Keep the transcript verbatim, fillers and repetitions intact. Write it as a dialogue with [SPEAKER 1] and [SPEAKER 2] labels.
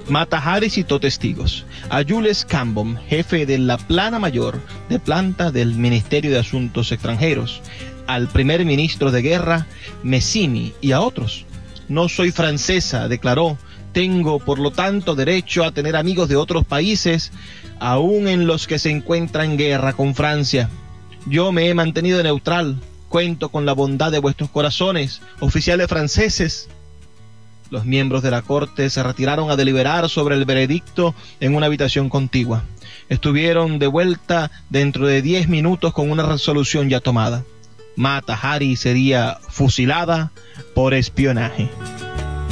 [SPEAKER 1] Mata Hari citó testigos: a Jules Cambon, jefe de la plana mayor de planta del Ministerio de Asuntos Extranjeros, al primer ministro de guerra, Mazzini, y a otros. No soy francesa, declaró. Tengo, por lo tanto, derecho a tener amigos de otros países, aun en los que se encuentra en guerra con Francia. Yo me he mantenido neutral. Cuento con la bondad de vuestros corazones, oficiales franceses. Los miembros de la corte se retiraron a deliberar sobre el veredicto en una habitación contigua. Estuvieron de vuelta dentro de diez minutos con una resolución ya tomada. Mata Hari sería fusilada por espionaje.